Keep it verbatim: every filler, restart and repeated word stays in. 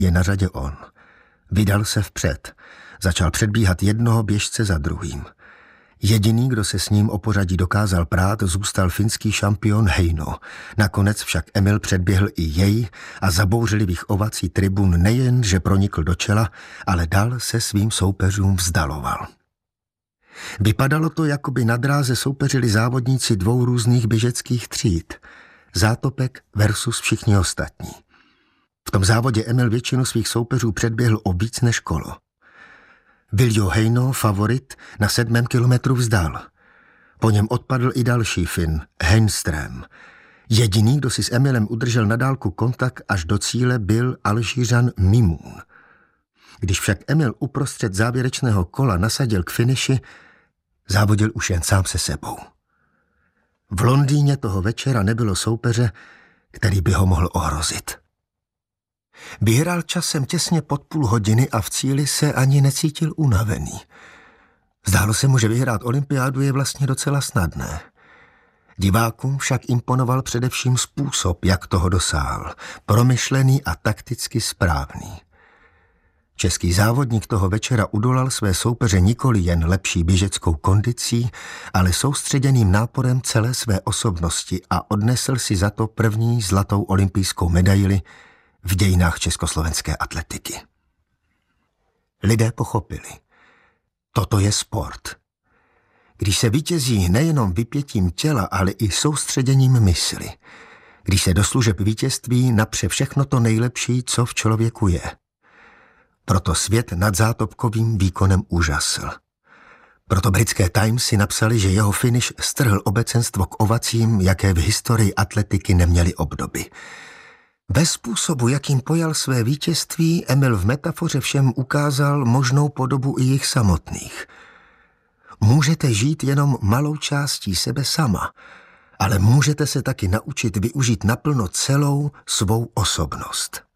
Je na řadě on. Vydal se vpřed. Začal předbíhat jednoho běžce za druhým. Jediný, kdo se s ním o pořadí dokázal prát, zůstal finský šampion Heino. Nakonec však Emil předběhl i jej a zabouřlivých ovací tribun nejen, že pronikl do čela, ale dál se svým soupeřům vzdaloval. Vypadalo to, jako by na dráze soupeřili závodníci dvou různých běžeckých tříd. Zátopek versus všichni ostatní. V tom závodě Emil většinu svých soupeřů předběhl o víc než kolo. Viljo Heino, favorit, na sedmém kilometru vzdal. Po něm odpadl i další Fin, Henström. Jediný, kdo si s Emilem udržel na dálku kontakt až do cíle, byl Alžířan Mimoun. Když však Emil uprostřed závěrečného kola nasadil k finiši, závodil už jen sám se sebou. V Londýně toho večera nebylo soupeře, který by ho mohl ohrozit. Vyhrál časem těsně pod půl hodiny a v cíli se ani necítil unavený. Zdálo se mu, že vyhrát olympiádu je vlastně docela snadné. Divákům však imponoval především způsob, jak toho dosáhl, promyšlený a takticky správný. Český závodník toho večera udolal své soupeře nikoli jen lepší běžeckou kondicí, ale soustředěným náporem celé své osobnosti a odnesl si za to první zlatou olympijskou medaili v dějinách československé atletiky. Lidé pochopili. Toto je sport. Když se vítězí nejenom vypětím těla, ale i soustředěním mysli. Když se do služeb vítězství napře všechno to nejlepší, co v člověku je. Proto svět nad zátopkovým výkonem úžasl. Proto britské Timesy napsali, že jeho finish strhl obecenstvo k ovacím, jaké v historii atletiky neměly obdoby. Bez způsobu, jakým pojal své vítězství, Emil v metafoře všem ukázal možnou podobu i jich samotných. Můžete žít jenom malou částí sebe sama, ale můžete se taky naučit využít naplno celou svou osobnost.